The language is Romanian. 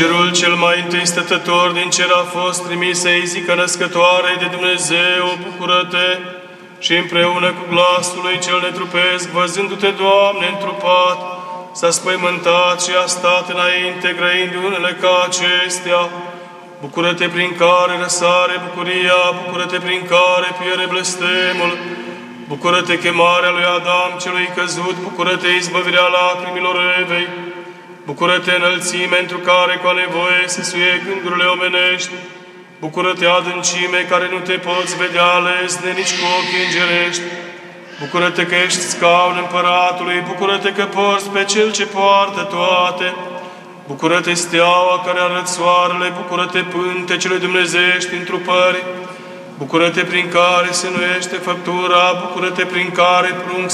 Cerul cel mai întâi stătător din cer a fost trimis să-i zică născătoare de Dumnezeu, bucură-te, și împreună cu glasul lui cel netrupesc, văzându-te, Doamne, întrupat, s-a spăimântat și a stat înainte, grăind unele ca acestea. Bucură-te prin care răsare bucuria, bucură-te prin care pierde blestemul, bucură-te chemarea lui Adam celui căzut, bucură-te izbăvirea lacrimilor Evei, bucură-te înălțime întru care cu nevoie se suie gândurile omenești, bucură-te adâncime care nu te poți vedea lesne nici cu ochii îngerești, bucură-te că ești scaun împăratului, bucură-te că porți pe cel ce poartă toate, bucură-te steaua care arăți soarele, bucură-te pântecele dumnezeiești întrupări, bucură-te prin care se înnoiește făptura, bucură-te prin care prunc